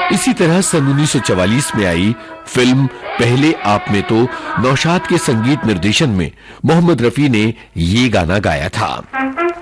इसी तरह सन 1944 में आई फिल्म पहले आप में तो नौशाद के संगीत निर्देशन में मोहम्मद रफी ने ये गाना गाया था।